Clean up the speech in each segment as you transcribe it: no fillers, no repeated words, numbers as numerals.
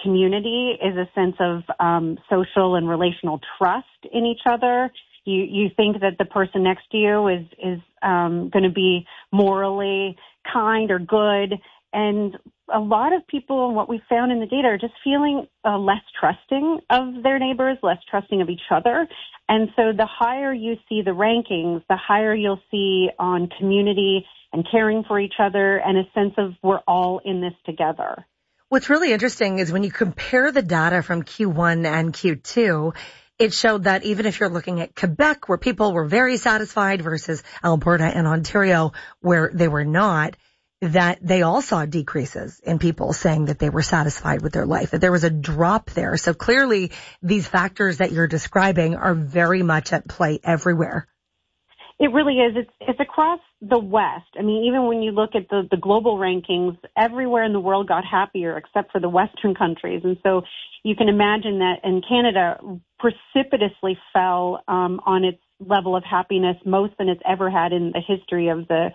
community is a sense of social and relational trust in each other. You think that the person next to you is going to be morally kind or good. And a lot of people, and what we found in the data, are just feeling less trusting of their neighbors, less trusting of each other. And so the higher you see the rankings, the higher you'll see on community and caring for each other and a sense of we're all in this together. What's really interesting is when you compare the data from Q1 and Q2, it showed that even if you're looking at Quebec, where people were very satisfied, versus Alberta and Ontario, where they were not, that they all saw decreases in people saying that they were satisfied with their life, that there was a drop there. So clearly these factors that you're describing are very much at play everywhere. It really is. It's across the West. I mean, even when you look at the global rankings, everywhere in the world got happier except for the Western countries. And so you can imagine that in Canada precipitously fell on its level of happiness, most than it's ever had in the history of the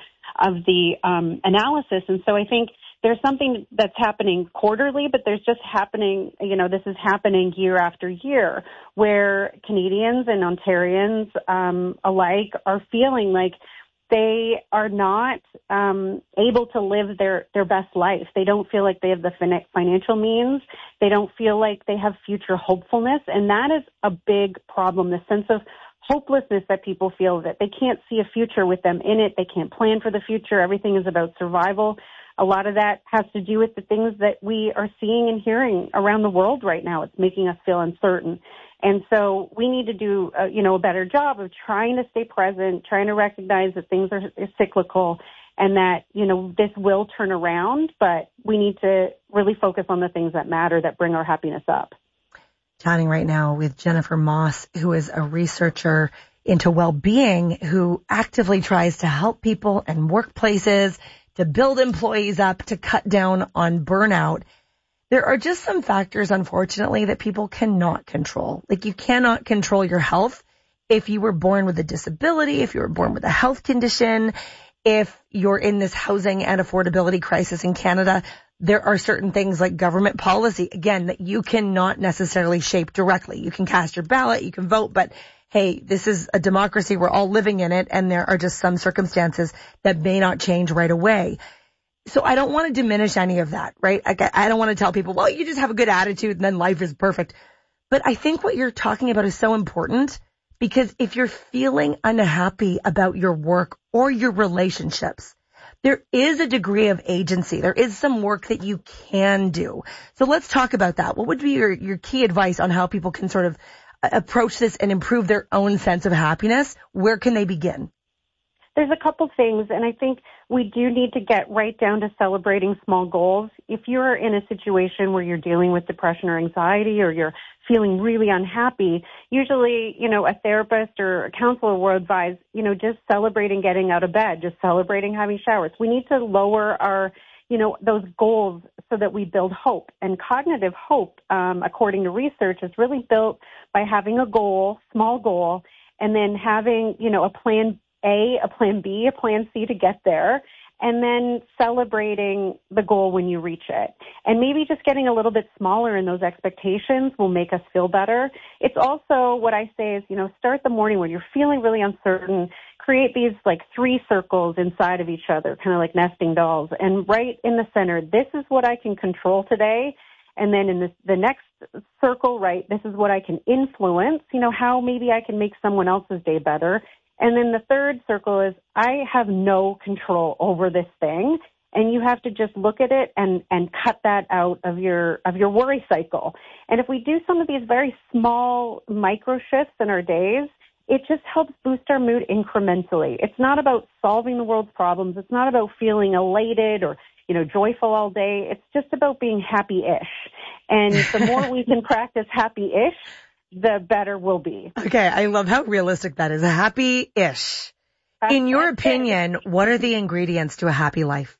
analysis. And so I think there's something that's happening quarterly, but there's just happening, this is happening year after year, where Canadians and Ontarians alike are feeling like they are not able to live their best life. They don't feel like they have the financial means. They don't feel like they have future hopefulness. And that is a big problem, the sense of hopelessness that people feel, that they can't see a future with them in it. They can't plan for the future. Everything is about survival. A lot of that has to do with the things that we are seeing and hearing around the world right now. It's making us feel uncertain. And so we need to do, a better job of trying to stay present, trying to recognize that things are cyclical and that, this will turn around, but we need to really focus on the things that matter, that bring our happiness up. Chatting right now with Jennifer Moss, who is a researcher into well-being, who actively tries to help people and workplaces to build employees up, to cut down on burnout. There are just some factors, unfortunately, that people cannot control. Like, you cannot control your health if you were born with a disability, if you were born with a health condition, if you're in this housing and affordability crisis in Canada. There are certain things like government policy, again, that you cannot necessarily shape directly. You can cast your ballot, you can vote, but hey, this is a democracy. We're all living in it, and there are just some circumstances that may not change right away. So I don't want to diminish any of that, right? I don't want to tell people, well, you just have a good attitude and then life is perfect. But I think what you're talking about is so important, because if you're feeling unhappy about your work or your relationships, there is a degree of agency. There is some work that you can do. So let's talk about that. What would be your key advice on how people can sort of approach this and improve their own sense of happiness? Where can they begin? There's a couple things, and I think we do need to get right down to celebrating small goals. If you're in a situation where you're dealing with depression or anxiety, or you're feeling really unhappy, usually, a therapist or a counselor will advise, just celebrating getting out of bed, just celebrating having showers. We need to lower our, those goals so that we build hope. And cognitive hope, according to research, is really built by having a goal, small goal, and then having, a plan A, a plan B, a plan C to get there, and then celebrating the goal when you reach it. And maybe just getting a little bit smaller in those expectations will make us feel better. It's also, what I say is, start the morning when you're feeling really uncertain, create these 3 circles inside of each other, kind of like nesting dolls, and right in the center, this is what I can control today. And then in the next circle, right, this is what I can influence, how maybe I can make someone else's day better. And then the third circle is I have no control over this thing, and you have to just look at it and cut that out of your worry cycle. And if we do some of these very small micro shifts in our days, it just helps boost our mood incrementally. It's not about solving the world's problems. It's not about feeling elated or, joyful all day. It's just about being happy-ish. And the more we can practice happy-ish, the better we'll be. Okay, I love how realistic that is. Happy-ish. In your opinion, what are the ingredients to a happy life?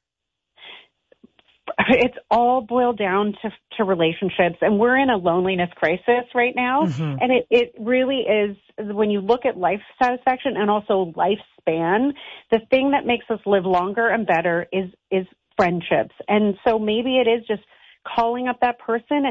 It's all boiled down to relationships, and we're in a loneliness crisis right now. Mm-hmm. And it really is, when you look at life satisfaction and also lifespan, the thing that makes us live longer and better is friendships. And so maybe it is just calling up that person